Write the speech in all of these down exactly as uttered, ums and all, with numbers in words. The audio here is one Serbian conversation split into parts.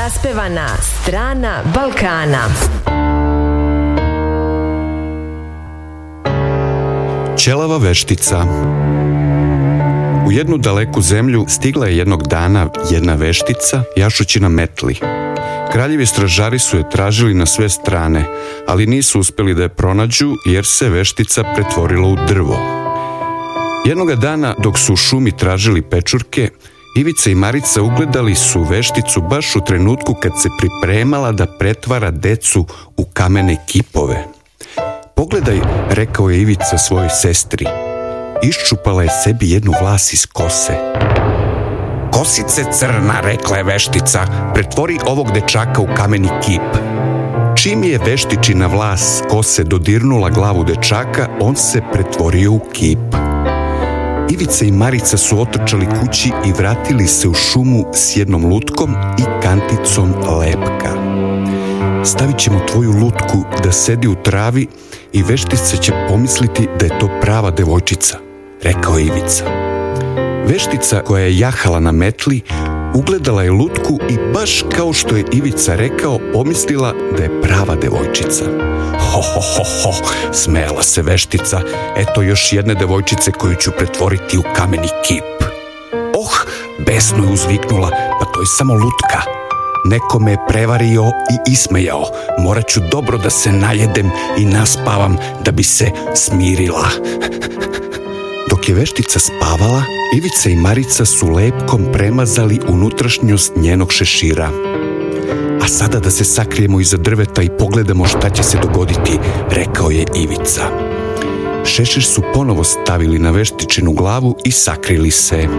Neraspevana strana Balkana. Ćelava veštica. U jednu daleku zemlju stigla je jednog dana jedna veštica jašući na metli. Kraljevi stražari su je tražili na sve strane, ali nisu uspjeli da je pronađu jer se veštica pretvorila u drvo. Jednoga dana dok su u šumi tražili pečurke, Ivica i Marica ugledali su vešticu baš u trenutku kad se pripremala da pretvara decu u kamene kipove. Pogledaj, rekao je Ivica svojoj sestri. Iščupala je sebi jednu vlas iz kose. Kosice crna, rekla je veštica, pretvori ovog dečaka u kameni kip. Čim je veštičina vlas kose dodirnula glavu dečaka, on se pretvorio u kip. Ivica i Marica su otrčali kući i vratili se u šumu s jednom lutkom i kanticom lepka. Stavit ćemo tvoju lutku da sedi u travi i veštica će pomisliti da je to prava devojčica, rekao je Ivica. Veštica koja je jahala na metli ugledala je lutku i baš kao što je Ivica rekao, pomislila da je prava devojčica. Ho, ho, ho, ho, smejala se veštica, eto još jedne devojčice koju ću pretvoriti u kameni kip. Oh, besno je uzviknula, pa to je samo lutka. Neko me je prevario i ismejao, morat ću dobro da se najedem i naspavam da bi se smirila. Dok je veštica spavala, Ivica i Marica su lepkom premazali unutrašnjost njenog šešira. A sada da se sakrijemo iza drveta i pogledamo šta će se dogoditi, rekao je Ivica. Šešir su ponovo stavili na veštičinu glavu i sakrili se.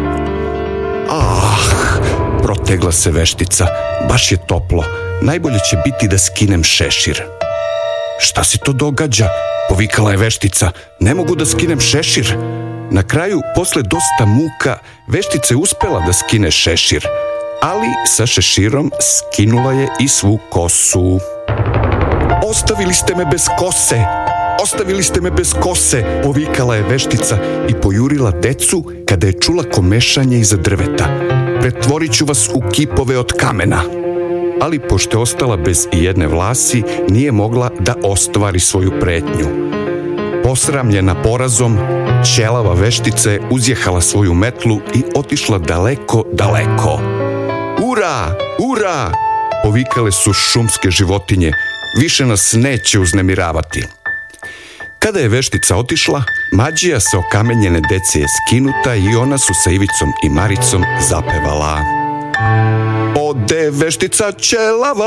Ah, protegla se veštica, baš je toplo, najbolje će biti da skinem šešir. Šta se to događa? Povikala je veštica, ne mogu da skinem šešir. Na kraju, posle dosta muka, veštica je uspela da skine šešir, ali sa šeširom skinula je i svu kosu. Ostavili ste me bez kose! Ostavili ste me bez kose! Povikala je veštica i pojurila decu kada je čula komešanje iza drveta. Pretvorit ću vas u kipove od kamena. Ali pošto je ostala bez ijedne vlasi, nije mogla da ostvari svoju pretnju. Posramljena porazom, ćelava veštica je uzjehala svoju metlu i otišla daleko, daleko. Ura! Ura! Povikale su šumske životinje. Više nas neće uznemiravati. Kada je veštica otišla, mađija sa okamenjene dece je skinuta i ona su sa Ivicom i Maricom zapevala. Ode veštica ćelava,